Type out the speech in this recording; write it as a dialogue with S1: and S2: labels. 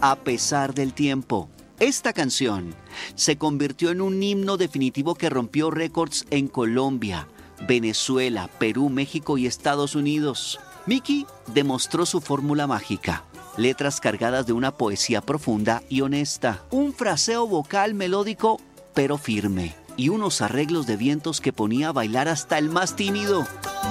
S1: a pesar del tiempo. Esta canción se convirtió en un himno definitivo que rompió récords en Colombia, Venezuela, Perú, México y Estados Unidos. Miki demostró su fórmula mágica. Letras cargadas de una poesía profunda y honesta, un fraseo vocal melódico pero firme y unos arreglos de vientos que ponía a bailar hasta el más tímido.